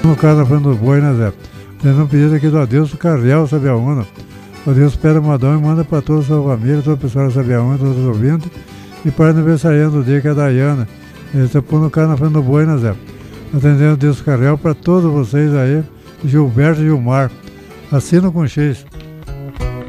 No caso na frente do boi, né, Zé? Tendo um pedido aqui do Adilson Carriel, Sabiaúna. O Deus pede modão e manda para toda a sua família, toda a pessoa da Sabiaúna, todos os ouvintes. E para aniversariando do dia, que é a Dayana. Ele está pondo o cara na frente do boi, né, Zé? Atendendo o Deus Carriel para todos vocês aí, Gilberto e Gilmar. Assino com X.